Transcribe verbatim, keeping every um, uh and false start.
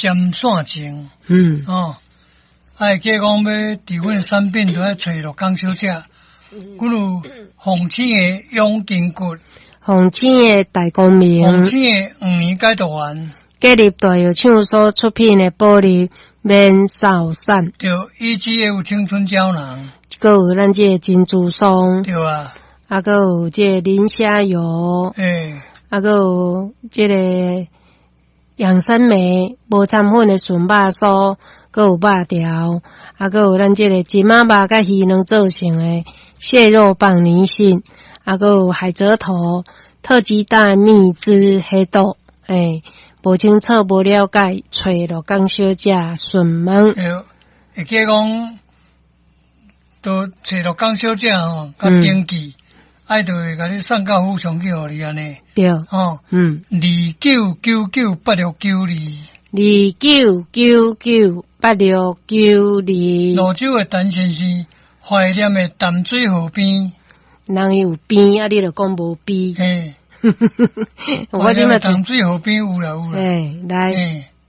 尖线情， 嗯， 哦，哎，计讲要治阮产品，就要找落江小姐，阮有红青的永筋骨， 红青的大光明， 红青的五年解毒丸， 建立大药厂所出品的保利免扫散， 对 ，E G F 青春胶囊， 还有咱这个珍珠松， 对啊， 还有这个磷虾油， 诶、 还有这个养生酶无掺粉的纯肉酥，还有肉条，还有咱这个金马肉甲鱼能做成的蟹肉棒泥性，还有海蜇头、特鸡蛋蜜汁黑豆，诶。无清楚无了解，找落江小姐询问。 对，会记讲，都找落江小姐吼，甲嗯登记，爱就会甲你送到府上去互你安尼， 对， 吼， 嗯， 二九九九八六九二， 二九九九八六九二。 泸州的陈先生，怀念的淡水河边， 人有边啊，你就讲无边。 嘿， 我即马怀念的淡水河边有啦有啦， 诶，来， 嘿，